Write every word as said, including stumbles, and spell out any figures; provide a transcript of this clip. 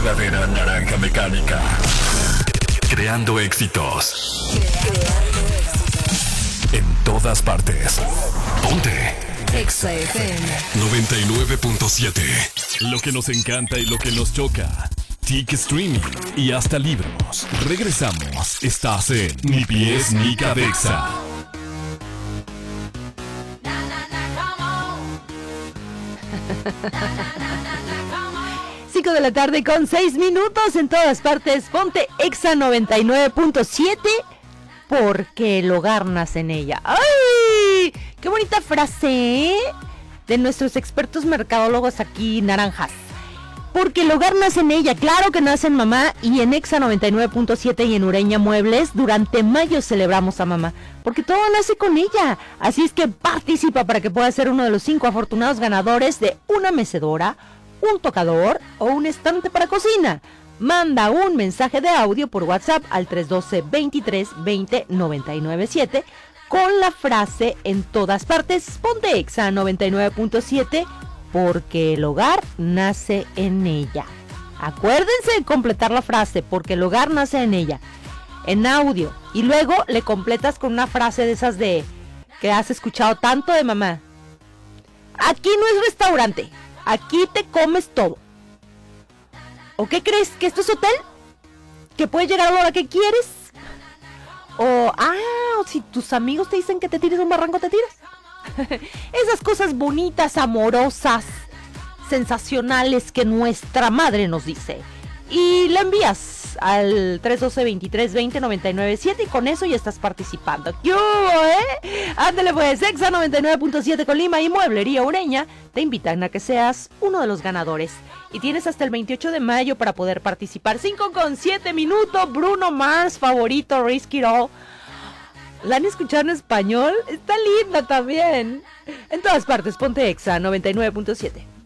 verdadera naranja mecánica. Creando éxitos. Creando éxitos. En todas partes. Ponte. Exa F M noventa y nueve punto siete. Lo que nos encanta y lo que nos choca. Tic streaming y hasta libros. Regresamos. Estás en Ni Pies Ni Cabeza. cinco de la tarde con seis minutos en todas partes. Ponte Exa noventa y nueve punto siete porque el hogar nace en ella. ¡Ay! ¡Qué bonita frase, ¿eh? De nuestros expertos mercadólogos aquí, naranjas. Porque el hogar nace en ella, claro que nace en mamá. Y en Exa noventa y nueve punto siete y en Ureña Muebles durante mayo celebramos a mamá, porque todo nace con ella. Así es que participa para que puedas ser uno de los cinco afortunados ganadores de una mecedora, un tocador o un estante para cocina. Manda un mensaje de audio por WhatsApp al tres uno dos, veintitrés, veinte, noventa y nueve siete con la frase en todas partes. Ponte Exa noventa y nueve punto siete porque el hogar nace en ella. Acuérdense de completar la frase porque el hogar nace en ella en audio y luego le completas con una frase de esas de que has escuchado tanto de mamá. Aquí no es restaurante, aquí te comes todo. ¿O qué crees? ¿Que esto es hotel? ¿Que puedes llegar a la hora que quieres? O, ah, o si tus amigos te dicen que te tires un barranco, te tiras. Esas cosas bonitas, amorosas, sensacionales que nuestra madre nos dice. Y la envías al tres uno dos, veintitrés, veinte, noventa y nueve siete y con eso ya estás participando. ¿Qué hubo, eh? Ándale pues, Exa noventa y nueve punto siete con Lima y Mueblería Ureña te invitan a que seas uno de los ganadores. Y tienes hasta el veintiocho de mayo para poder participar. cinco con siete minutos, Bruno Mars, favorito, Risk It All. ¿La han escuchado en español? Está linda también. En todas partes, ponte Exa noventa y nueve punto siete.